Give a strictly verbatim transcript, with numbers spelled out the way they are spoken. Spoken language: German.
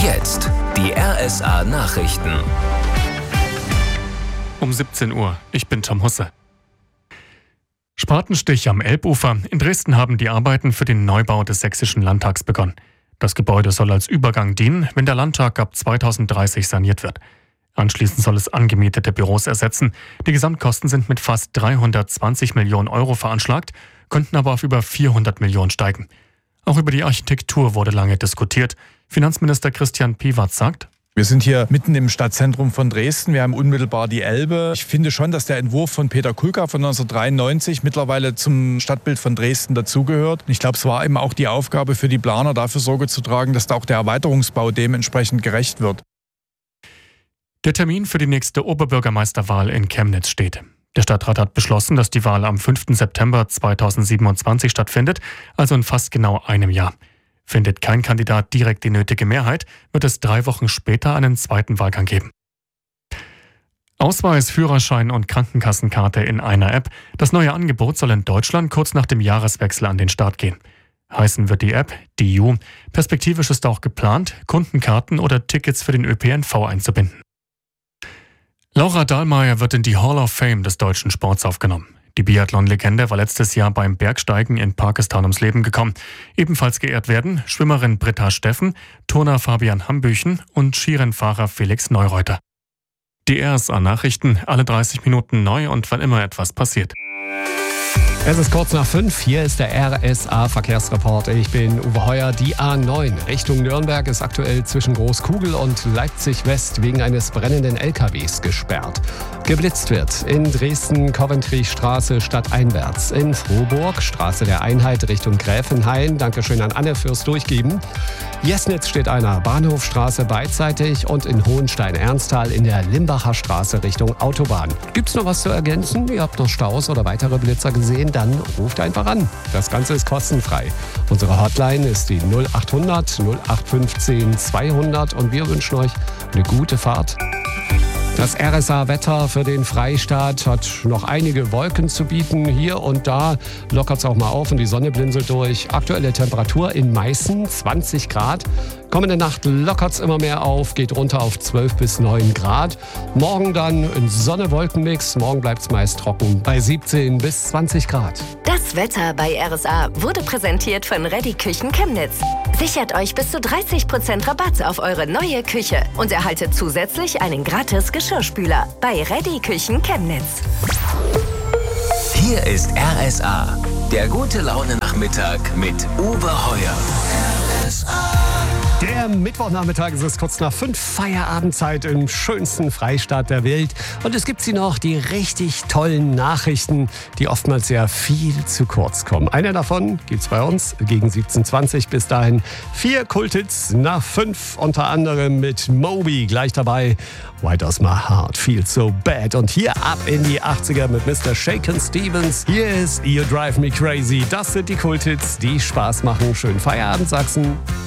Jetzt die R S A Nachrichten. Um siebzehn Uhr. Ich bin Tom Husse. Spatenstich am Elbufer. In Dresden haben die Arbeiten für den Neubau des Sächsischen Landtags begonnen. Das Gebäude soll als Übergang dienen, wenn der Landtag ab zweitausenddreißig saniert wird. Anschließend soll es angemietete Büros ersetzen. Die Gesamtkosten sind mit fast dreihundertzwanzig Millionen Euro veranschlagt, könnten aber auf über vierhundert Millionen steigen. Auch über die Architektur wurde lange diskutiert. Finanzminister Christian Piwatz sagt: Wir sind hier mitten im Stadtzentrum von Dresden. Wir haben unmittelbar die Elbe. Ich finde schon, dass der Entwurf von Peter Kulka von neunzehnhundertdreiundneunzig mittlerweile zum Stadtbild von Dresden dazugehört. Ich glaube, es war eben auch die Aufgabe für die Planer, dafür Sorge zu tragen, dass da auch der Erweiterungsbau dementsprechend gerecht wird. Der Termin für die nächste Oberbürgermeisterwahl in Chemnitz steht. Der Stadtrat hat beschlossen, dass die Wahl am fünften September zweitausendsiebenundzwanzig stattfindet, also in fast genau einem Jahr. Findet kein Kandidat direkt die nötige Mehrheit, wird es drei Wochen später einen zweiten Wahlgang geben. Ausweis, Führerschein und Krankenkassenkarte in einer App. Das neue Angebot soll in Deutschland kurz nach dem Jahreswechsel an den Start gehen. Heißen wird die App D I U. Perspektivisch ist auch geplant, Kundenkarten oder Tickets für den Ö P N V einzubinden. Laura Dahlmeier wird in die Hall of Fame des deutschen Sports aufgenommen. Die Biathlon-Legende war letztes Jahr beim Bergsteigen in Pakistan ums Leben gekommen. Ebenfalls geehrt werden Schwimmerin Britta Steffen, Turner Fabian Hambüchen und Skirennfahrer Felix Neureuter. Die R S A-Nachrichten, alle dreißig Minuten neu und wann immer etwas passiert. Es ist kurz nach fünf, hier ist der R S A-Verkehrsreport. Ich bin Uwe Heuer. Die A neun Richtung Nürnberg ist aktuell zwischen Großkugel und Leipzig-West wegen eines brennenden L K Ws gesperrt. Geblitzt wird in Dresden Coventry-Straße stadteinwärts. In Frohburg Straße der Einheit Richtung Gräfenhain. Dankeschön an Anne fürs Durchgeben. Jesnitz steht einer Bahnhofstraße beidseitig und in Hohenstein-Ernsthal in der Limbacher Straße Richtung Autobahn. Gibt's noch was zu ergänzen? Ihr habt noch Staus oder weitere Blitzer gesehen? Dann ruft einfach an. Das Ganze ist kostenfrei. Unsere Hotline ist die null achthundert null acht fünfzehn zweihundert und wir wünschen euch eine gute Fahrt. Das R S A-Wetter für den Freistaat hat noch einige Wolken zu bieten. Hier und da lockert es auch mal auf und die Sonne blinzelt durch. Aktuelle Temperatur in Meißen zwanzig Grad. Kommende Nacht lockert es immer mehr auf, geht runter auf zwölf bis neun Grad. Morgen dann ein Sonne-Wolken-Mix. Morgen bleibt es meist trocken bei siebzehn bis zwanzig Grad. Das Wetter bei R S A wurde präsentiert von Reddy Küchen Chemnitz. Sichert euch bis zu dreißig Prozent Rabatt auf eure neue Küche und erhaltet zusätzlich einen gratis Geschirrspüler bei Reddy Küchen Chemnitz. Hier ist R S A, der gute Laune-Nachmittag mit Uwe Heuer. R S A. Der Mittwochnachmittag, es ist kurz nach fünf, Feierabendzeit im schönsten Freistaat der Welt. Und es gibt sie noch, die richtig tollen Nachrichten, die oftmals sehr viel zu kurz kommen. Eine davon gibt's bei uns gegen siebzehn Uhr zwanzig. Bis dahin vier Kulthits nach fünf, unter anderem mit Moby gleich dabei. Why does my heart feel so bad? Und hier ab in die achtziger mit Mister Shakin' Stevens. Hier ist You Drive Me Crazy. Das sind die Kulthits, die Spaß machen. Schönen Feierabend, Sachsen.